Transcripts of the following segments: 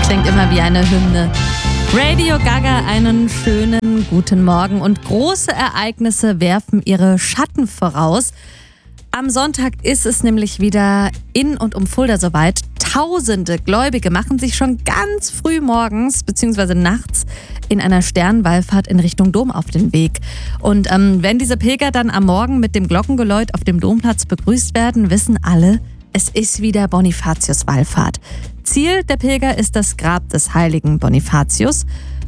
klingt immer wie eine Hymne. Radio Gaga, einen schönen guten Morgen. Und große Ereignisse werfen ihre Schatten voraus. Am Sonntag ist es nämlich wieder in und um Fulda soweit. Tausende Gläubige machen sich schon ganz früh morgens bzw. nachts in einer Sternwallfahrt in Richtung Dom auf den Weg. Und wenn diese Pilger dann am Morgen mit dem Glockengeläut auf dem Domplatz begrüßt werden, wissen alle, es ist wieder Bonifatius-Wallfahrt. Ziel der Pilger ist das Grab des heiligen Bonifatius.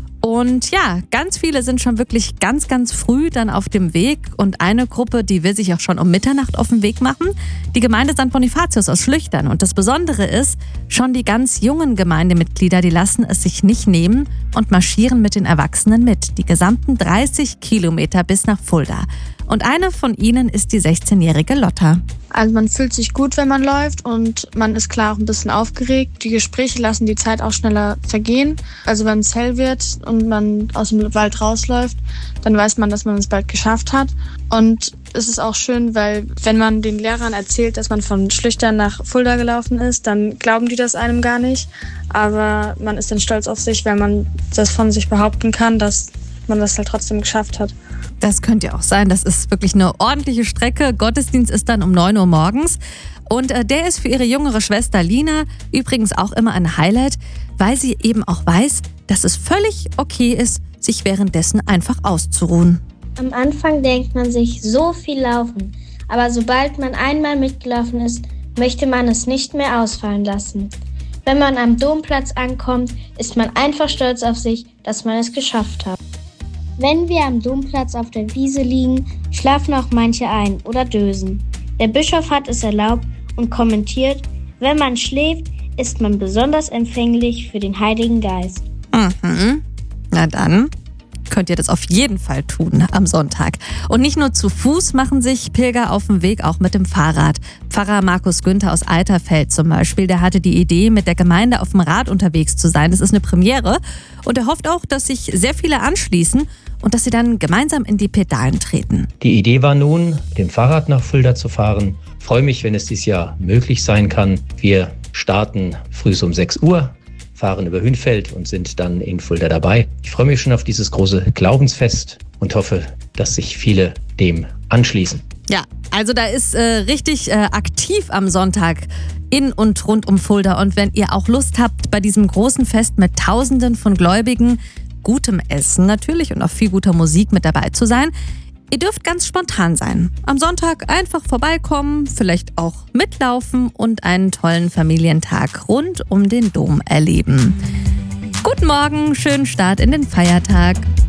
Und ja, ganz viele sind schon wirklich ganz, ganz früh dann auf dem Weg. Und eine Gruppe, die will sich auch schon um Mitternacht auf den Weg machen. Die Gemeinde St. Bonifatius aus Schlüchtern. Und das Besondere ist, schon die ganz jungen Gemeindemitglieder, die lassen es sich nicht nehmen und marschieren mit den Erwachsenen mit. Die gesamten 30 Kilometer bis nach Fulda. Und eine von ihnen ist die 16-jährige Lotta. Also man fühlt sich gut, wenn man läuft und man ist klar auch ein bisschen aufgeregt. Die Gespräche lassen die Zeit auch schneller vergehen. Also wenn es hell wird und man aus dem Wald rausläuft, dann weiß man, dass man es bald geschafft hat. Und es ist auch schön, weil wenn man den Lehrern erzählt, dass man von Schlüchtern nach Fulda gelaufen ist, dann glauben die das einem gar nicht. Aber man ist dann stolz auf sich, wenn man das von sich behaupten kann, dass man das halt trotzdem geschafft hat. Das könnte ja auch sein. Das ist wirklich eine ordentliche Strecke. Gottesdienst ist dann um 9 Uhr morgens. Und der ist für ihre jüngere Schwester Lina übrigens auch immer ein Highlight, weil sie eben auch weiß, dass es völlig okay ist, sich währenddessen einfach auszuruhen. Am Anfang denkt man sich, so viel laufen. Aber sobald man einmal mitgelaufen ist, möchte man es nicht mehr ausfallen lassen. Wenn man am Domplatz ankommt, ist man einfach stolz auf sich, dass man es geschafft hat. Wenn wir am Domplatz auf der Wiese liegen, schlafen auch manche ein oder dösen. Der Bischof hat es erlaubt und kommentiert, wenn man schläft, ist man besonders empfänglich für den Heiligen Geist. Na dann könnt ihr das auf jeden Fall tun am Sonntag. Und nicht nur zu Fuß machen sich Pilger auf den Weg, auch mit dem Fahrrad. Pfarrer Markus Günther aus Eiterfeld zum Beispiel, der hatte die Idee, mit der Gemeinde auf dem Rad unterwegs zu sein. Das ist eine Premiere. Und er hofft auch, dass sich sehr viele anschließen und dass sie dann gemeinsam in die Pedalen treten. Die Idee war nun, mit dem Fahrrad nach Fulda zu fahren. Ich freue mich, wenn es dieses Jahr möglich sein kann. Wir starten früh um 6 Uhr, fahren über Hünfeld und sind dann in Fulda dabei. Ich freue mich schon auf dieses große Glaubensfest und hoffe, dass sich viele dem anschließen. Ja, also da ist richtig aktiv am Sonntag in und rund um Fulda. Und wenn ihr auch Lust habt, bei diesem großen Fest mit Tausenden von Gläubigen, gutem Essen natürlich und auch viel guter Musik mit dabei zu sein, ihr dürft ganz spontan sein. Am Sonntag einfach vorbeikommen, vielleicht auch mitlaufen und einen tollen Familientag rund um den Dom erleben. Guten Morgen, schönen Start in den Feiertag.